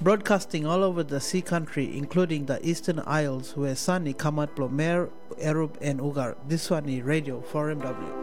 Broadcasting all over the sea country, including the Eastern Isles, where Sani Kamat Plomer, Erub and Ugar. This one is Radio 4MW.